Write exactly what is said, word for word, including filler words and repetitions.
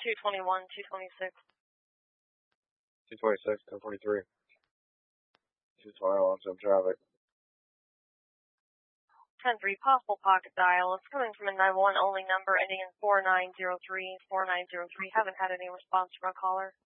two twenty-one, two twenty-six. two twenty-six, ten forty-three. two twenty, long-term traffic. ten three, possible pocket dial. It's coming from a nine one one only number ending in four nine zero three, four nine zero three. Haven't had any response from a caller.